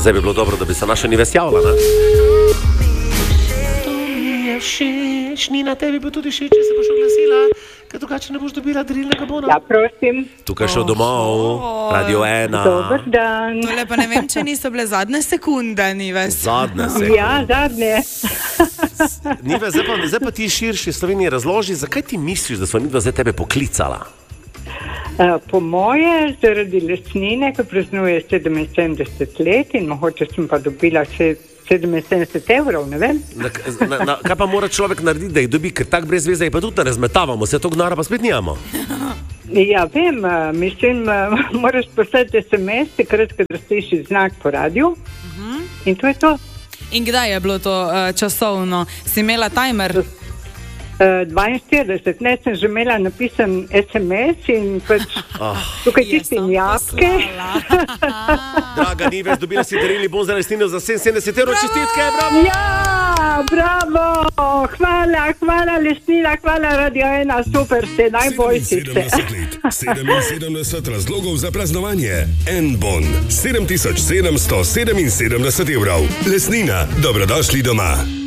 Zdaj bi bilo dobro, da bi se naša Nives javila, ne? To mi je všeč, Nina, tebi bo tudi všeč, če se boš oglasila, ker drugače ne boš dobila darilnega bona. Ja, prosim. Tukaj šel domov, Radio 1. Dober dan. Tole pa ne vem, če niso bile zadnje sekunde, Nives. Zadnje sekunde. Ja, zadnje. Nives, zdaj pa ti širši Sloveniji razloži, zakaj ti misliš, da so midva zdaj tebe poklicala? Po moje, zaradi lesnine, ki praznuje 77 let in mogoče sem pa dobila 77 evrov, ne vem. Kaj pa mora človek narediti, da jih dobi, ker tak brez veze je pa tudi ne razmetavamo, se to gnara pa spet nijamo. Ja, vem, mislim, moraš poslati SMS, takrat, kadar slišiš znak po radiju in to je to. In kdaj je bilo to časovno? Si imela timer? 42, ne, sem že imela napisan SMS in pač tukaj tisti njapke. Draga Nives, dobila si darili bon za lesnino za 77 evrov, čestitke, bravo! Ja, bravo, hvala lesnina, hvala Radio 1, super ste, najboljši ste. 77 razlogov za praznovanje. En bon, 7777 evrov. Lesnina, dobrodošli doma.